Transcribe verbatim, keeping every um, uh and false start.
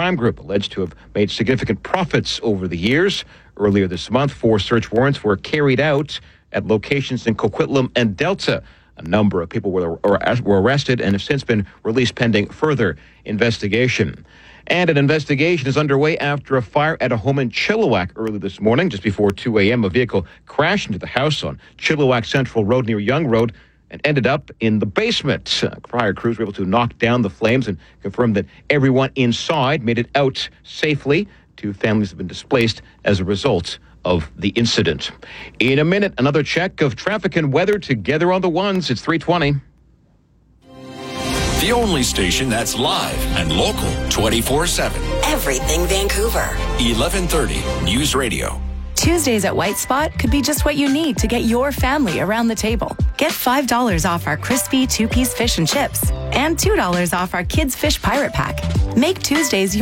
crime group alleged to have made significant profits over the years. Earlier this month, four search warrants were carried out at locations in Coquitlam and Delta. A number of people were, were arrested and have since been released pending further investigation. And an investigation is underway after a fire at a home in Chilliwack early this morning. Just before two a.m., a vehicle crashed into the house on Chilliwack Central Road near Young Road and ended up in the basement. Uh, fire crews were able to knock down the flames and confirm that everyone inside made it out safely. Two families have been displaced as a result of the incident. In a minute, another check of traffic and weather together on the ones. It's three twenty. The only station that's live and local twenty-four seven. Everything Vancouver. eleven thirty News Radio. Tuesdays at White Spot could be just what you need to get your family around the table. Get five dollars off our crispy two-piece fish and chips and two dollars off our kids' fish pirate pack. Make Tuesdays your